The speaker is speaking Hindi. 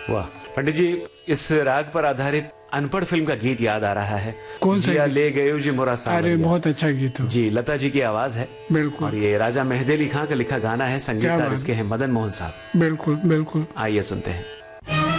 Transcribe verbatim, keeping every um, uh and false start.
वाह पंडित जी, इस राग पर आधारित अनपढ़ फिल्म का गीत याद आ रहा है। कौन सा जिया गीत? ले गए जी मोरा अरे सांवरिया। बहुत अच्छा गीत हो। जी, लता जी की आवाज है। बिल्कुल। और ये राजा मेहदी अली खां का लिखा गाना है, क्या संगीतकार बात इसके हैं मदन मोहन साहब। बिल्कुल बिल्कुल। आइए सुनते हैं।